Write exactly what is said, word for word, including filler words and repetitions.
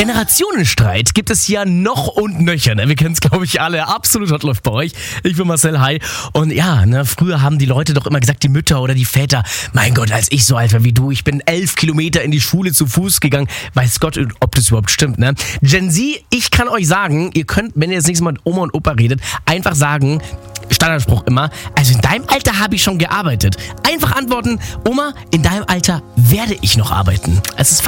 Generationenstreit gibt es ja noch und nöcher. Ne? Wir kennen es, glaube ich, alle. Absolut hot läuft bei euch. Ich bin Marcel, hi. Und ja, ne, früher haben die Leute doch immer gesagt, die Mütter oder die Väter, mein Gott, als ich so alt war wie du, ich bin elf Kilometer in die Schule zu Fuß gegangen. Weiß Gott, ob das überhaupt stimmt. Ne? Gen Z, ich kann euch sagen, ihr könnt, wenn ihr das nächste Mal mit Oma und Opa redet, einfach sagen, Standardspruch immer, also in deinem Alter habe ich schon gearbeitet. Einfach antworten, Oma, in deinem Alter werde ich noch arbeiten. Es ist fast